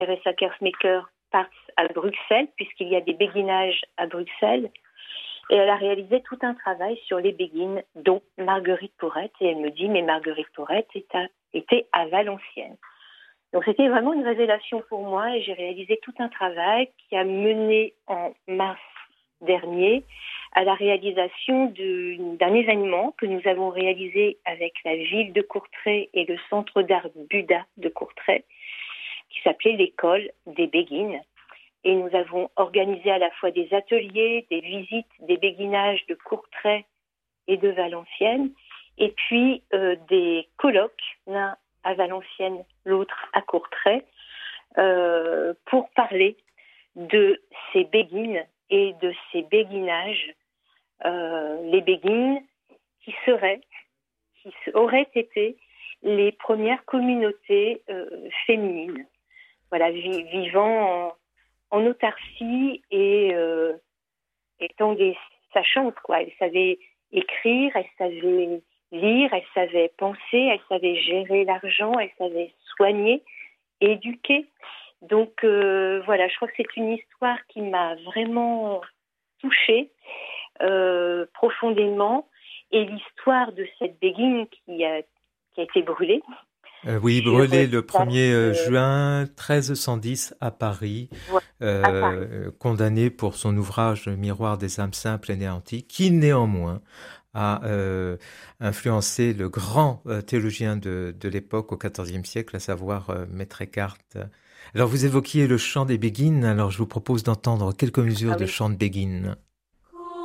Teresa Kersmaker parte à Bruxelles, puisqu'il y a des béguinages à Bruxelles. Et elle a réalisé tout un travail sur les béguines, dont Marguerite Porete. Et elle me dit, mais Marguerite Porete était à Valenciennes. Donc c'était vraiment une révélation pour moi et j'ai réalisé tout un travail qui a mené en mars dernier à la réalisation d'un événement que nous avons réalisé avec la ville de Courtrai et le centre d'art Buda de Courtrai, qui s'appelait l'école des béguines. Et nous avons organisé à la fois des ateliers, des visites, des béguinages de Courtrai et de Valenciennes, et puis des colloques, l'un à Valenciennes, l'autre à Courtrai, pour parler de ces béguines et de ces béguinages, les béguines qui auraient été les premières communautés féminines, voilà, vivant en autarcie et étant des sachantes, quoi. Elles savaient écrire, elles savaient lire, elles savaient penser, elles savaient gérer l'argent, elles savaient soigner, éduquer. Donc voilà, je crois que c'est une histoire qui m'a vraiment touchée profondément. Et l'histoire de cette béguine qui a été brûlée. Oui, brûlé le 1er juin 1310 à Paris, À Paris. condamné pour son ouvrage Miroir des âmes simples et néanties, qui néanmoins a influencé le grand théologien de l'époque au XIVe siècle, à savoir Maître Eckhart. Alors vous évoquiez le chant des béguines, alors je vous propose d'entendre quelques mesures de chant de béguines.